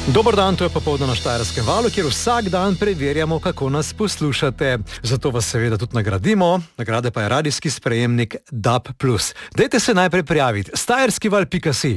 Dober dan, to je Popoldne na Štajerskem valu, kjer vsak dan preverjamo, kako nas poslušate. Zato vas seveda tudi nagradimo. Nagrade pa je radijski sprejemnik DAB+. Dajte se najprej prijaviti. Štajerskival.si.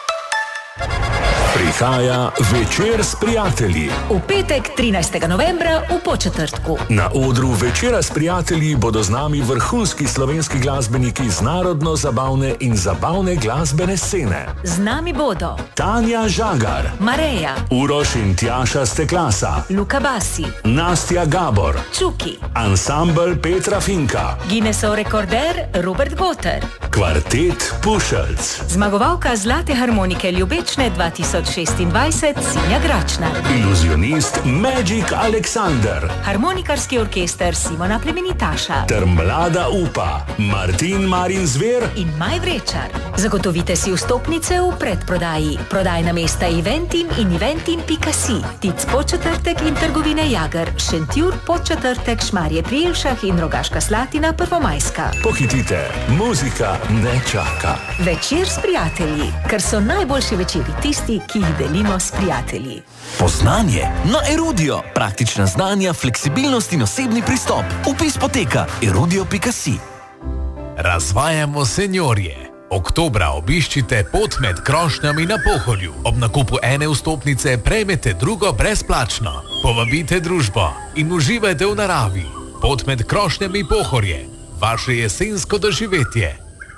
Prihaja Večer s prijatelji. V petek 13. novembra v Podčetrtku. Na odru Večera s prijatelji bodo z nami vrhunski slovenski glasbeniki z narodno-zabavne in zabavne glasbene scene. Z nami bodo Tanja Žagar, Mareja, Uroš in Tjaša Steklasa, Luka Basi, Nastja Gabor, Čuki, ansambel Petra Finka, Guinnessov rekorder Robert Goter, kvartet Pušelc, zmagovalka Zlate harmonike Ljubečne 2026 Sinja Gračnar, iluzionist Magic Alexander, harmonikarski orkester Simona Plemenitaša ter mlada upa Martin Marin Zver in Maj Vrečar. Zagotovite si vstopnice v predprodaji. Prodajna mesta Eventim in Eventim.si, Tic Podčetrtek in trgovine Jager, Šentjur, Podčetrtek, Šmarje pri Jelšah in Rogaška Slatina, Prvomajska. Pohitite, muzika ne čaka. Večer s prijatelji, ker so najboljši večeri tisti, ki jih delimo s prijatelji. Poznanje na Erudio. Praktična znanja, fleksibilnost in osebni pristop. Vpis poteka erudio.si. Razvajamo seniorje. Oktobra obiščite Pot med krošnjami na Poholju. Ob nakupu ene vstopnice prejmete drugo brezplačno. Povabite družbo in uživajte v naravi. Pot med krošnjami Pohorje. Vaše jesensko doživetje.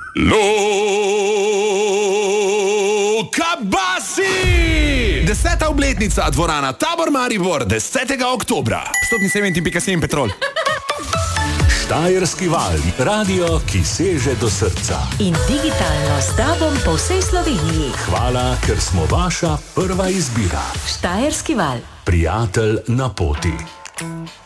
Luka Basi! 10. obletnica dvorana Tabor Maribor 10. oktobra. Vstopnice Eventim.si in Petrol. Štajerski val, radio, ki seže do srca. In digitalno s tobom po vsej Sloveniji. Hvala, ker smo vaša prva izbira. Štajerski val. Prijatelj na poti.